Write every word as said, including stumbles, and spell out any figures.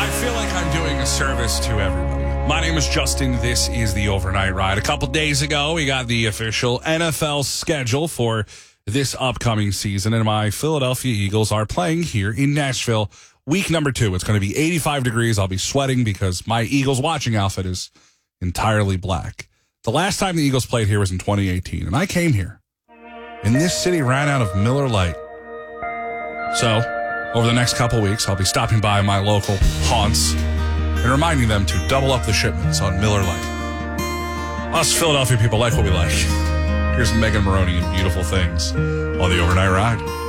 I feel like I'm doing a service to everybody. My name is Justin. This is the Overnight Ride. A couple days ago, we got the official N F L schedule for this upcoming season, and my Philadelphia Eagles are playing here in Nashville. Week number two. It's going to be eighty-five degrees. I'll be sweating because my Eagles watching outfit is entirely black. The last time the Eagles played here was in twenty eighteen, and I came here, and this city ran out of Miller Lite. So, over the next couple weeks, I'll be stopping by my local haunts and reminding them to double up the shipments on Miller Lite. Us Philadelphia people like what we like. Here's Megan Maroney and Beautiful Things on the Overnight Ride.